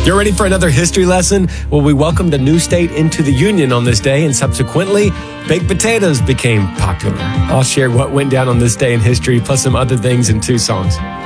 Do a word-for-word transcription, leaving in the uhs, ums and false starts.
You're ready for another history lesson? Well, we welcomed a new state into the Union on this day, and subsequently, baked potatoes became popular. I'll share what went down on this day in history, plus some other things in two songs.